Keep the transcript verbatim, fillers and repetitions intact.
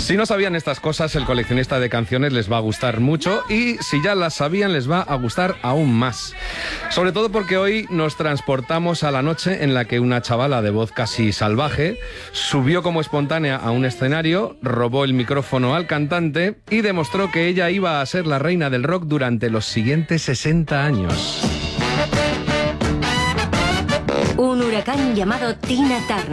Si no sabían estas cosas, el coleccionista de canciones les va a gustar mucho, y si ya las sabían, les va a gustar aún más. Sobre todo porque hoy nos transportamos a la noche en la que una chavala de voz casi salvaje subió como espontánea a un escenario, robó el micrófono al cantante y demostró que ella iba a ser la reina del rock durante los siguientes sesenta años. Un huracán llamado Tina Turner